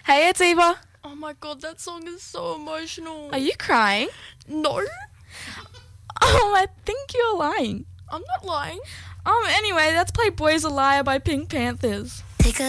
Hey, it's Eva. Oh my god, that song is so emotional. Are you crying? No, I think you're lying. I'm not lying. Anyway, let's play Boys a Liar by Pink Panthers.